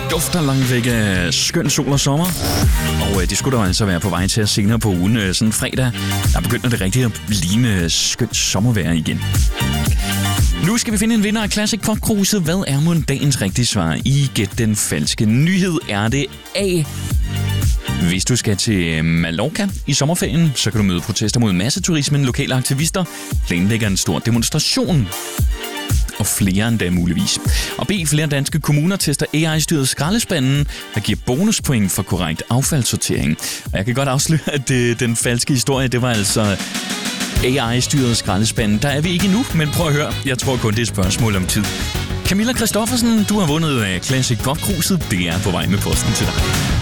dufter langt væk af skøn sol og sommer. Og det skulle der altså være på vej til senere på ugen. Sådan fredag, der begynder det rigtigt at ligne skønt sommervejr igen. Nu skal vi finde en vinder af Classic Pop-kruset. Hvad er mon dagens rigtige svar? I Gæt den falske nyhed er det A. Hvis du skal til Mallorca i sommerferien, så kan du møde protester mod masseturismen. Lokale aktivister planlægger en stor demonstration. Og flere end da muligvis. Og B. Flere danske kommuner tester AI-styret skraldespanden, der giver bonuspoint for korrekt affaldssortering. Og jeg kan godt afsløre, at den falske historie, det var altså AI-styret skraldespanden. Der er vi ikke endnu, men prøv at høre. Jeg tror kun, det er et spørgsmål om tid. Camilla Christoffersen, du har vundet Classic Pop-kruset. Det er på vej med posten til dig.